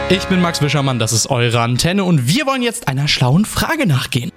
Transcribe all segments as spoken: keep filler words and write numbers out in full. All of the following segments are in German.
Ich bin Max Wischermann, das ist eure Antenne und wir wollen jetzt einer schlauen Frage nachgehen.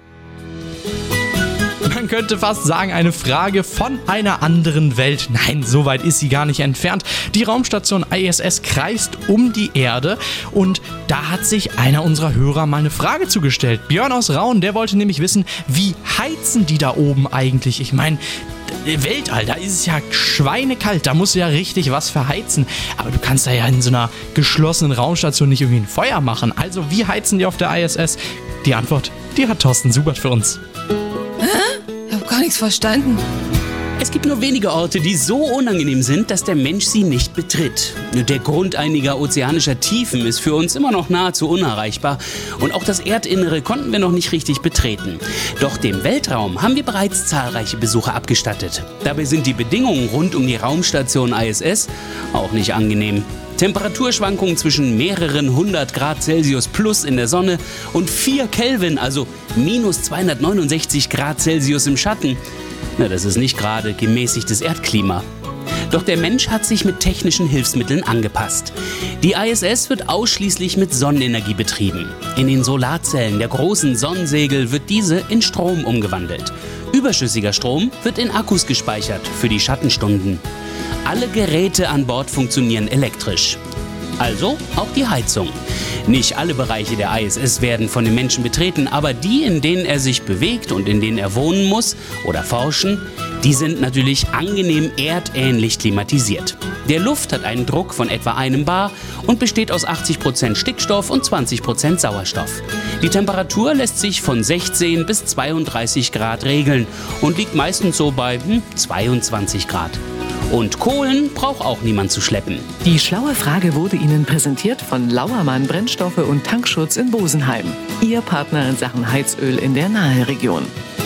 Man könnte fast sagen, eine Frage von einer anderen Welt. Nein, so weit ist sie gar nicht entfernt. Die Raumstation I S S kreist um die Erde und da hat sich einer unserer Hörer mal eine Frage zugestellt. Björn aus Rauen, der wollte nämlich wissen, wie heizen die da oben eigentlich? Ich meine, Weltall, da ist es ja schweinekalt, da musst du ja richtig was verheizen. Aber du kannst da ja in so einer geschlossenen Raumstation nicht irgendwie ein Feuer machen. Also wie heizen die auf der I S S? Die Antwort, die hat Thorsten Subert für uns. Hä? Ich hab gar nichts verstanden. Es gibt nur wenige Orte, die so unangenehm sind, dass der Mensch sie nicht betritt. Der Grund einiger ozeanischer Tiefen ist für uns immer noch nahezu unerreichbar und auch das Erdinnere konnten wir noch nicht richtig betreten. Doch dem Weltraum haben wir bereits zahlreiche Besuche abgestattet. Dabei sind die Bedingungen rund um die Raumstation I S S auch nicht angenehm. Temperaturschwankungen zwischen mehreren hundert Grad Celsius plus in der Sonne und vier Kelvin, also minus zweihundertneunundsechzig Grad Celsius im Schatten. Na, das ist nicht gerade gemäßigtes Erdklima. Doch der Mensch hat sich mit technischen Hilfsmitteln angepasst. Die I S S wird ausschließlich mit Sonnenenergie betrieben. In den Solarzellen der großen Sonnensegel wird diese in Strom umgewandelt. Überschüssiger Strom wird in Akkus gespeichert für die Schattenstunden. Alle Geräte an Bord funktionieren elektrisch. Also auch die Heizung. Nicht alle Bereiche der I S S werden von den Menschen betreten, aber die, in denen er sich bewegt und in denen er wohnen muss oder forschen, die sind natürlich angenehm erdähnlich klimatisiert. Der Luft hat einen Druck von etwa einem Bar und besteht aus achtzig Prozent Stickstoff und zwanzig Prozent Sauerstoff. Die Temperatur lässt sich von sechzehn bis zweiunddreißig Grad regeln und liegt meistens so bei hm, zweiundzwanzig Grad. Und Kohlen braucht auch niemand zu schleppen. Die schlaue Frage wurde Ihnen präsentiert von Lauermann Brennstoffe und Tankschutz in Bosenheim. Ihr Partner in Sachen Heizöl in der Naheregion.